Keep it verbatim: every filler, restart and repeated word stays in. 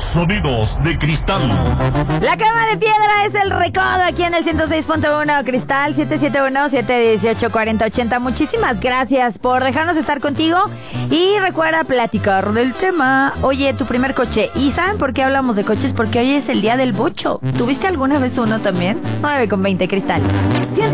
Sonidos de cristal. La cama de piedra es el recodo aquí en el ciento seis punto uno Cristal siete siete uno, siete uno ocho, cuatro cero ocho cero. Muchísimas gracias por dejarnos estar contigo y recuerda platicar del tema. Oye, tu primer coche. ¿Y saben por qué hablamos de coches? Porque hoy es el día del bocho. ¿Tuviste alguna vez uno también? nueve con veinte Cristal.